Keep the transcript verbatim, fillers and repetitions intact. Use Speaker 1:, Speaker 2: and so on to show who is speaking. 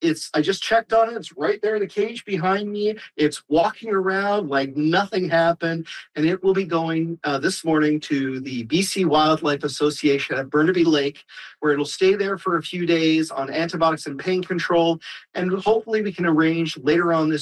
Speaker 1: it's, I just checked on it. It's right there in the cage behind me. It's walking around like nothing happened. And it will be going uh, this morning to the B C Wildlife Association at Burnaby Lake, where it'll stay there for a few days on antibiotics and pain control. And hopefully we can arrange later on this